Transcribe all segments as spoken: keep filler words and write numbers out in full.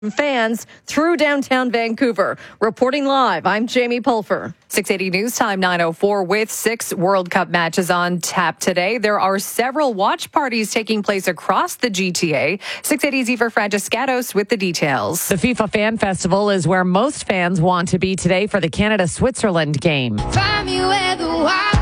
fans through downtown Vancouver. Reporting live, I'm Jamie Pulfer. six eighty News Time, nine oh four, with six World Cup matches on tap today. There are several watch parties taking place across the G T A. six eighty's Eva Fragiscatos with the details. The FIFA Fan Festival is where most fans want to be today for the Canada-Switzerland game. Find me where the wild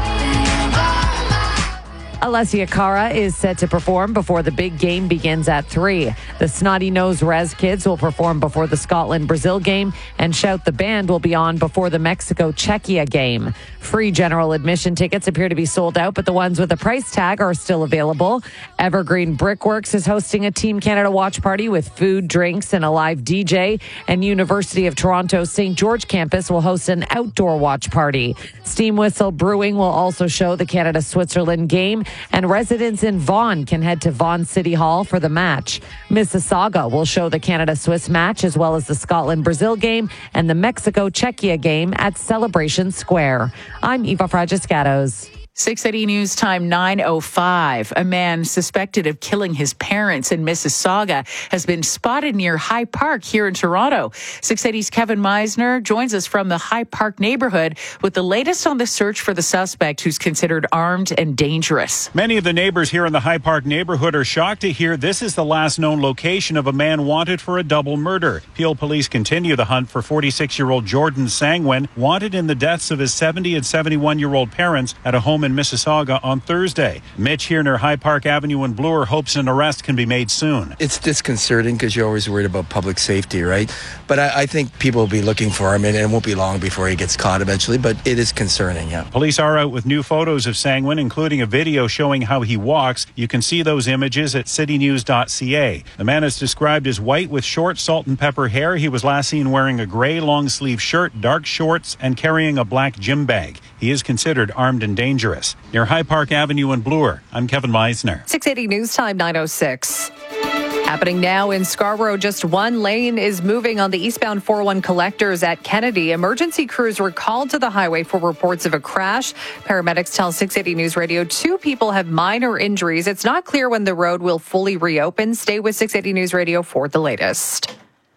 Alessia Cara is set to perform before the big game begins at three. The Snotty Nose Rez Kids will perform before the Scotland-Brazil game, and Shout the Band will be on before the Mexico-Czechia game. Free general admission tickets appear to be sold out, but the ones with a price tag are still available. Evergreen Brickworks is hosting a Team Canada watch party with food, drinks, and a live D J. And University of Toronto Saint George campus will host an outdoor watch party. Steam Whistle Brewing will also show the Canada-Switzerland game, and residents in Vaughan can head to Vaughan City Hall for the match. Mississauga will show the Canada-Swiss match as well as the Scotland-Brazil game and the Mexico-Czechia game at Celebration Square. I'm Eva Fragiscatos. six eighty News Time, nine oh five. A man suspected of killing his parents in Mississauga has been spotted near High Park here in Toronto. six eighty's Kevin Meisner joins us from the High Park neighborhood with the latest on the search for the suspect, who's considered armed and dangerous. Many of the neighbors here in the High Park neighborhood are shocked to hear this is the last known location of a man wanted for a double murder. Peel police continue the hunt for forty-six-year-old Jordan Sangwin, wanted in the deaths of his seventy and seventy-one-year-old parents at a home in Mississauga on Thursday. Mitch here near High Park Avenue in Bloor hopes an arrest can be made soon. It's disconcerting because you're always worried about public safety, right? But I, I think people will be looking for him, and it won't be long before he gets caught eventually, but it is concerning, yeah. Police are out with new photos of Sangwin, including a video showing how he walks. You can see those images at city news dot c a. The man is described as white with short salt and pepper hair. He was last seen wearing a gray long-sleeve shirt, dark shorts, and carrying a black gym bag. He is considered armed and dangerous. Near High Park Avenue in Bloor, I'm Kevin Meisner. six eighty News Time, nine oh six. Happening now in Scarborough, just one lane is moving on the eastbound four oh one collectors at Kennedy. Emergency crews were called to the highway for reports of a crash. Paramedics tell six eighty News Radio two people have minor injuries. It's not clear when the road will fully reopen. Stay with six eighty News Radio for the latest.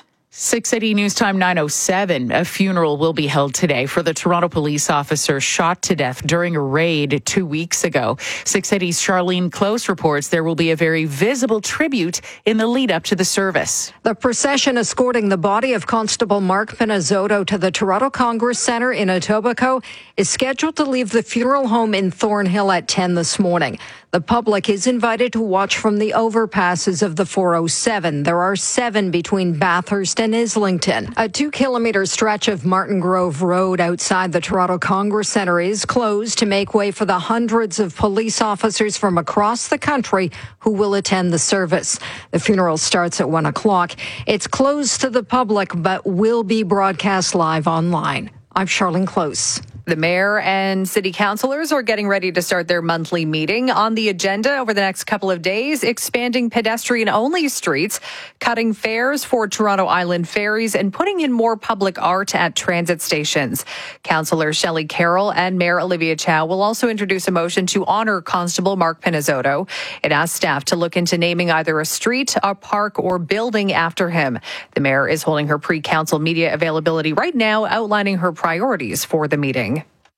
six eighty News Time, nine oh seven. A funeral will be held today for the Toronto police officer shot to death during a raid two weeks ago. six eighty's Charlene Close reports there will be a very visible tribute in the lead up to the service. The procession escorting the body of Constable Mark Pinizzotto to the Toronto Congress Centre in Etobicoke is scheduled to leave the funeral home in Thornhill at ten this morning. The public is invited to watch from the overpasses of the four oh seven. There are seven between Bathurst and Islington. A two-kilometre stretch of Martin Grove Road outside the Toronto Congress Centre is closed to make way for the hundreds of police officers from across the country who will attend the service. The funeral starts at one o'clock. It's closed to the public but will be broadcast live online. I'm Charlene Close. The mayor and city councillors are getting ready to start their monthly meeting. On the agenda over the next couple of days, expanding pedestrian-only streets, cutting fares for Toronto Island ferries, and putting in more public art at transit stations. Councillor Shelley Carroll and Mayor Olivia Chow will also introduce a motion to honour Constable Mark Pinizzotto. It asks staff to look into naming either a street, a park, or building after him. The mayor is holding her pre-council media availability right now, outlining her priorities for the meeting.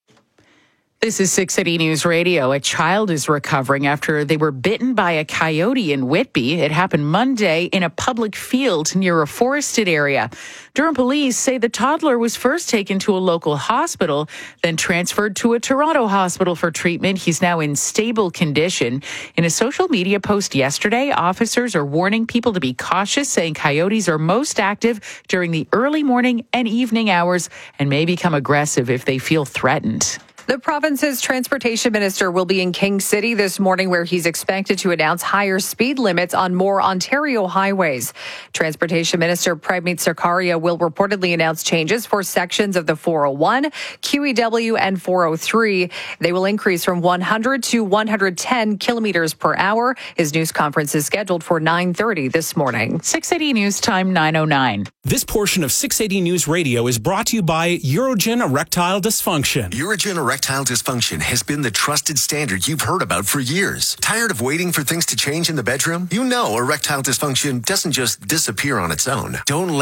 This is six eighty News Radio. A child is recovering after they were bitten by a coyote in Whitby. It happened Monday in a public field near a forested area. Durham police say the toddler was first taken to a local hospital, then transferred to a Toronto hospital for treatment. He's now in stable condition. In a social media post yesterday, officers are warning people to be cautious, saying coyotes are most active during the early morning and evening hours and may become aggressive if they feel threatened. The province's transportation minister will be in King City this morning, where he's expected to announce higher speed limits on more Ontario highways. Transportation Minister Premeet Sarkaria will reportedly announce changes for sections of the four oh one, Q E W, and four oh three. They will increase from one hundred to one hundred ten kilometers per hour. His news conference is scheduled for nine thirty this morning. six eighty News Time, nine oh nine. This portion of six eighty News Radio is brought to you by Urogen Erectile Dysfunction. Urogen Erectile erectile dysfunction has been the trusted standard you've heard about for years. Tired of waiting for things to change in the bedroom? You know erectile dysfunction doesn't just disappear on its own. Don't let